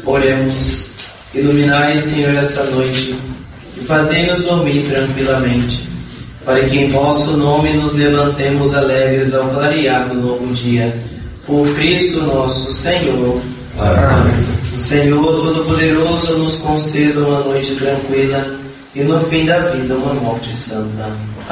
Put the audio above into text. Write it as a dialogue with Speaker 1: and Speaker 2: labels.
Speaker 1: Oremos. Iluminai, Senhor, essa noite e fazei-nos dormir tranquilamente, para que em vosso nome nos levantemos alegres ao clarear do novo dia. Por Cristo nosso Senhor. Amém. O Senhor Todo-Poderoso nos conceda uma noite tranquila e no fim da vida uma morte santa.